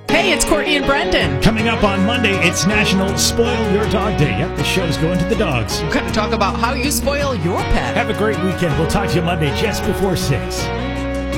Hey, it's Courtney and Brendan. Coming up on Monday, it's National Spoil Your Dog Day. Yep, the show's going to the dogs. We're going to talk about how you spoil your pet. Have a great weekend. We'll talk to you Monday just before 6.